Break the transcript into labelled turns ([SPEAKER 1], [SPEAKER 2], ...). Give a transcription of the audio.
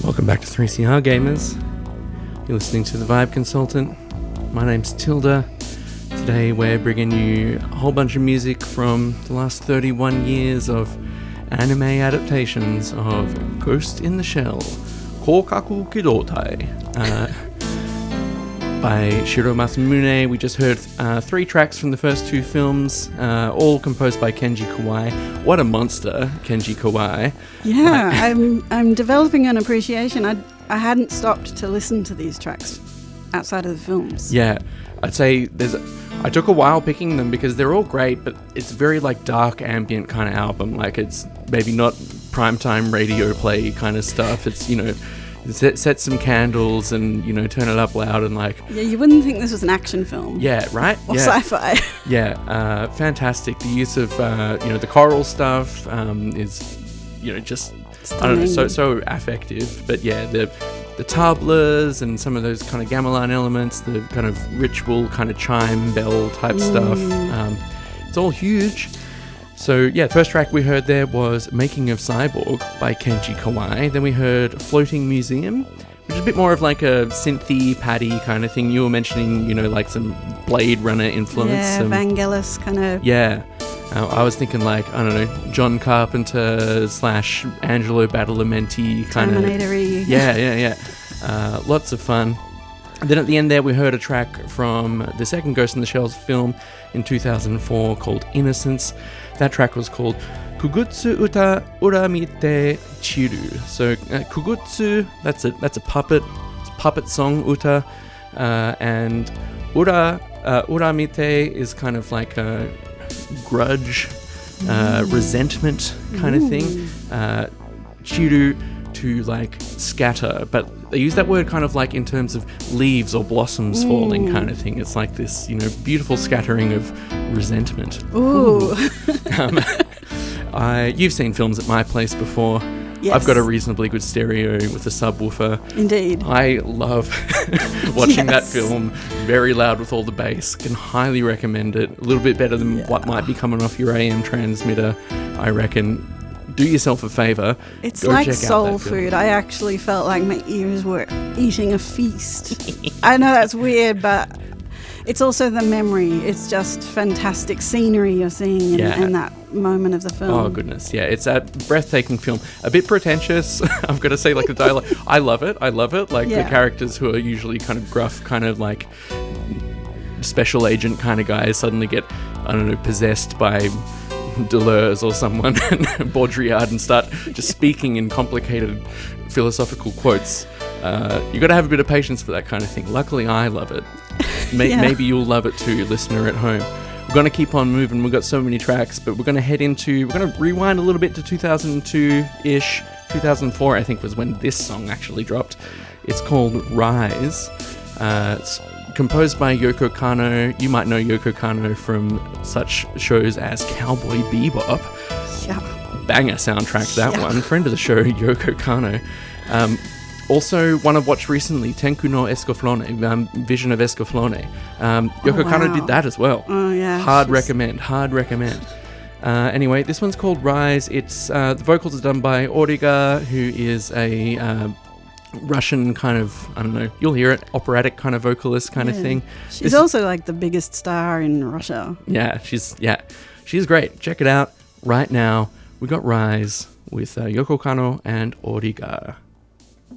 [SPEAKER 1] Welcome back to 3CR Gamers. You're listening to The Vibe Consultant. My name's Tilda. Today we're bringing you a whole bunch of music from the last 31 years of anime adaptations of Ghost in the Shell, Kokaku Kidotai, by Shiro Masamune. We just heard 3 tracks from the first 2 films, all composed by Kenji Kawai. What a monster, Kenji Kawai.
[SPEAKER 2] Yeah, I'm developing an appreciation. I hadn't stopped to listen to these tracks outside of the films.
[SPEAKER 1] Yeah, I'd say I took a while picking them because they're all great, but it's very like dark ambient kind of album. Like it's maybe not primetime radio play kind of stuff. It's, you know, set some candles and, you know, turn it up loud and like...
[SPEAKER 2] Yeah, you wouldn't think this was an action film.
[SPEAKER 1] Yeah, right?
[SPEAKER 2] Or
[SPEAKER 1] yeah.
[SPEAKER 2] sci-fi.
[SPEAKER 1] Yeah, fantastic. The use of, you know, the choral stuff is, you know, just...
[SPEAKER 2] Stunning.
[SPEAKER 1] I don't know, so affective. But yeah, the tablas and some of those kind of gamelan elements, the kind of ritual kind of chime bell type stuff. It's all huge. So yeah, first track we heard there was Making of Cyborg by Kenji Kawai. Then we heard Floating Museum, which is a bit more of like a synthy, paddy kind of thing. You were mentioning, you know, like some Blade Runner influence.
[SPEAKER 2] Yeah, Vangelis kind of.
[SPEAKER 1] Yeah. I was thinking like, I don't know, John Carpenter / Angelo Badalamenti kind of.
[SPEAKER 2] Terminator-y.
[SPEAKER 1] Yeah. Lots of fun. And then at the end there we heard a track from the second Ghost in the Shell film in 2004 called Innocence. That track was called Kugutsu Uta Uramite Chiru. So Kugutsu, that's a puppet. It's a puppet song, Uta. And Uramite is kind of like a grudge, resentment kind of thing. Chiru, to like scatter, but they use that word kind of like in terms of leaves or blossoms falling kind of thing. It's like this, you know, beautiful scattering of resentment.
[SPEAKER 2] Ooh.
[SPEAKER 1] You've seen films at my place before.
[SPEAKER 2] Yes.
[SPEAKER 1] I've got a reasonably good stereo with a subwoofer.
[SPEAKER 2] Indeed.
[SPEAKER 1] I love watching that film, very loud with all the bass. Can highly recommend it. A little bit better than what might be coming off your AM transmitter, I reckon. Do yourself a favour.
[SPEAKER 2] It's
[SPEAKER 1] go
[SPEAKER 2] like
[SPEAKER 1] check
[SPEAKER 2] soul
[SPEAKER 1] out that film.
[SPEAKER 2] food. I actually felt like my ears were eating a feast. I know that's weird, but it's also the memory. It's just fantastic scenery you're seeing in that moment of the film.
[SPEAKER 1] Oh, goodness. Yeah, it's a breathtaking film. A bit pretentious, I've got to say, like the dialogue. I love it. Like the characters who are usually kind of gruff, kind of like special agent kind of guys suddenly get, I don't know, possessed by Deleuze or someone and Baudrillard and start just speaking in complicated philosophical quotes. You got to have a bit of patience for that kind of thing. Luckily, I love it. Maybe you'll love it too, listener at home. We're going to keep on moving. We've got so many tracks, but we're going to rewind a little bit to 2002-ish. 2004, I think, was when this song actually dropped. It's called Rise. It's composed by Yoko Kanno. You might know Yoko Kanno from such shows as Cowboy Bebop.
[SPEAKER 2] Yeah.
[SPEAKER 1] Banger soundtrack, that one. Friend of the show, Yoko Kanno. Also, one I've watched recently, Tenku no Escaflowne, Vision of Escaflowne. Yoko Kanno did that as well.
[SPEAKER 2] Oh, yeah.
[SPEAKER 1] Hard recommend. Anyway, this one's called Rise. It's the vocals are done by Origa, who is a Russian kind of, I don't know, you'll hear it, operatic kind of vocalist kind of thing.
[SPEAKER 2] She's also like the biggest star in Russia.
[SPEAKER 1] Yeah, she's great. Check it out right now. We got Rise with Yoko Kanno and Origa.